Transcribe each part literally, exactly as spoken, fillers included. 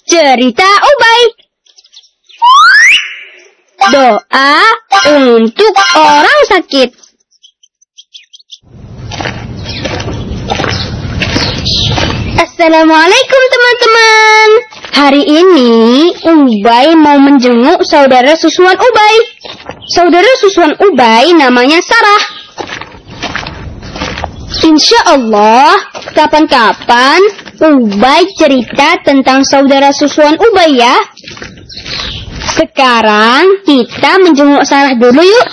Cerita Ubay. Doa untuk orang sakit. Assalamualaikum teman-teman. Hari ini Ubay mau menjenguk saudara susuan Ubay. Saudara susuan Ubay namanya Sarah. Insya Allah kapan-kapan Ubay cerita tentang saudara susuan Ubay ya. Sekarang kita menjenguk Sarah dulu yuk.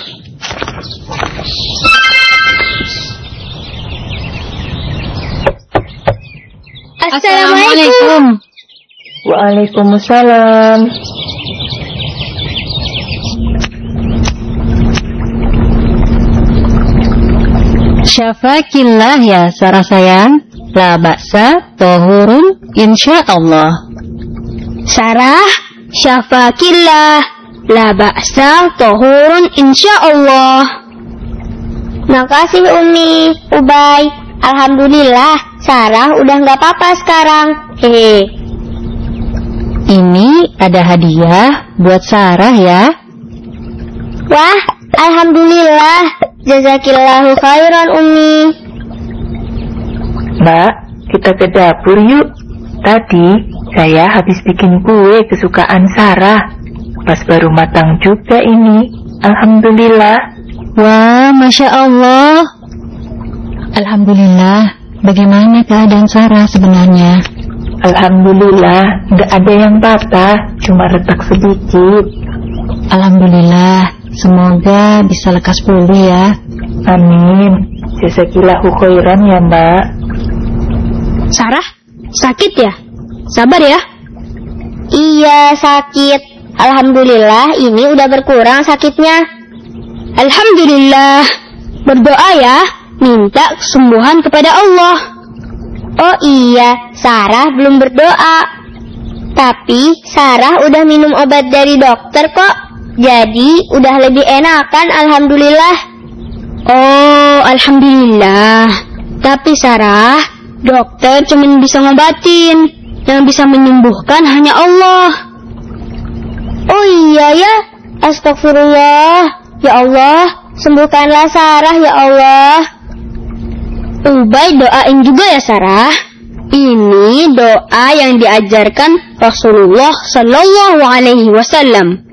Assalamualaikum. Waalaikumsalam. Syafakillah ya Sarah sayang. La ba'sa tohurun insyaallah. Sarah, syafakillah. La ba'sa tohurun insyaallah. Makasih Umi, Ubay. Alhamdulillah, Sarah udah gak apa-apa sekarang. Hehe. Ini ada hadiah buat Sarah ya. Wah, alhamdulillah. Jazakillahu khairan Umi. Mbak, kita ke dapur yuk. Tadi saya habis bikin kue kesukaan Sarah. Pas baru matang juga ini. Alhamdulillah. Wah, Masya Allah. Alhamdulillah. Bagaimana keadaan Sarah sebenarnya? Alhamdulillah, nggak ada yang patah, cuma retak sedikit. Alhamdulillah, semoga bisa lekas pulih ya. Amin. Jazakillahu khairan ya Mbak. Sarah, sakit ya? Sabar ya. Iya, sakit. Alhamdulillah, ini udah berkurang sakitnya. Alhamdulillah. Berdoa ya, minta kesembuhan kepada Allah. Oh iya, Sarah belum berdoa. Tapi Sarah udah minum obat dari dokter kok. Jadi udah lebih enakan, alhamdulillah. Oh, alhamdulillah. Tapi Sarah, dokter cuma bisa ngobatin. Yang bisa menyembuhkan hanya Allah. Oh iya ya, astagfirullah. Ya Allah, sembuhkanlah Sarah ya Allah. Ubay doain juga ya Sarah. Ini doa yang diajarkan Rasulullah Sallallahu Alaihi Wasallam.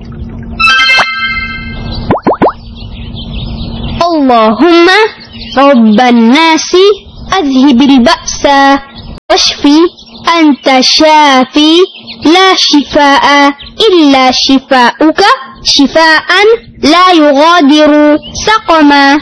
Allahumma Rabban nasi adhibil ba'sa washfi anta syafi la shifaa illa shifauka shifaan la yughadiru saqama.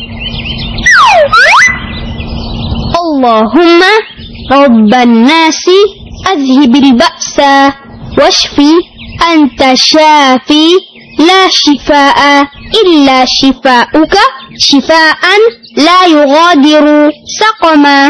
Allahumma Rabban nasi adhibil ba'sa washfi anta syafi la shifaa illa shifauka shifaan la yughadiru saqama.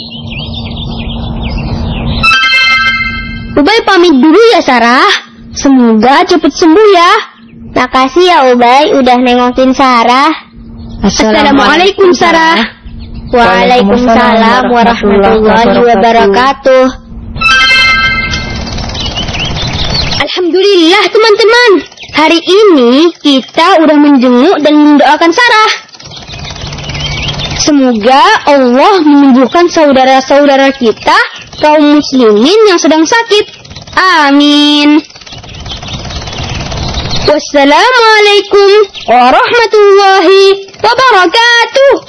Ubay pamit dulu ya Sarah. Semoga cepat sembuh ya. Makasih ya Ubay udah nengokin Sarah. Assalamualaikum Sarah. Waalaikumsalam warahmatullahi wabarakatuh. Alhamdulillah teman-teman. Hari ini kita udah menjenguk dan mendoakan Sarah. Semoga Allah menyembuhkan saudara-saudara kita kaum muslimin yang sedang sakit. Amin. Wassalamualaikum warahmatullahi wabarakatuh.